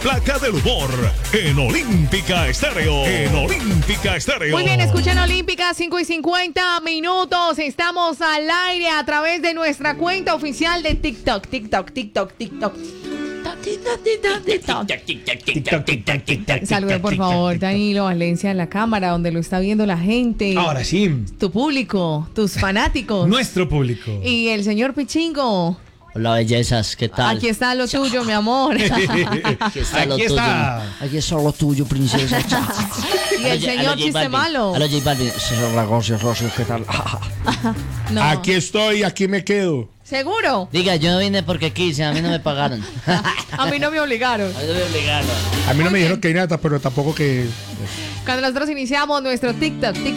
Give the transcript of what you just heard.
placa del humor en Olímpica Estéreo. Muy bien, escuchan Olímpica, 5:50 minutos. Estamos al aire a través de nuestra cuenta oficial de TikTok. Salude por favor, Danilo Valencia, en la cámara donde lo está viendo la gente. Ahora sí. Tu público, tus fanáticos. Nuestro público. Y el señor Pichingo. Hola, bellezas, ¿qué tal? Aquí está lo tuyo, mi amor. Aquí está lo tuyo. Aquí está lo tuyo, princesa. Y el señor chiste malo. Hola, J Balvin. Señor Ragosio, ¿qué tal? No. Aquí estoy, aquí me quedo. ¿Seguro? Diga, yo no vine porque quise, a mí no me pagaron. A mí no me obligaron. A mí no me obligaron. A mí no me dijeron que hay nada, pero tampoco que... Cuando nosotros iniciamos nuestro TikTok